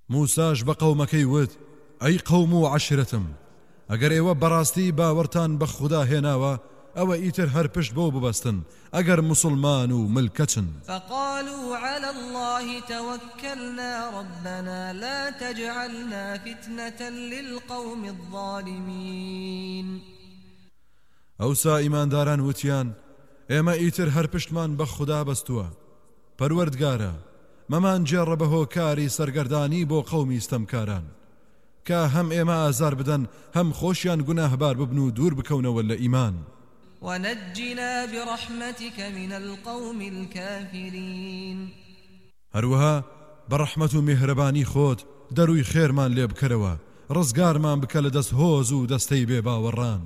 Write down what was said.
موساش بقومكي وت أي قوم عشرتم ئەگەر ئێوە بەڕاستی باوەڕتان بە خوددا هێناوە ئەوە ئیتر هەر پشت بۆ ببەستن ئەگەر مسلمان و ملکەچن. فقالوا على الله توكلنا ربنا لا تجعلنا فتنة للقوم الظالمين. ئەوسا ئیمانداران وتیان ئێمە ئیتر هەر پشتمان بە خوددا بەستووە، پەروەردگارە مەمان جێڕە بە هۆکاری سەرگەردانی بۆ قەومی ستەمکاران کە هەم ئێمە ئازار بدەن هەم خۆشیان گوناهبار ببن و دوور بکەونەوە لە ئیمان. ونجنا برحمتك من القوم الكافرين. هەروەها بەڕەحمەت و میهرەبانی خۆت دەروی خێرمان لێ بکەرەوە، ڕزگارمان بکە لە دەست هۆز و دەستەی بێ باوەڕان.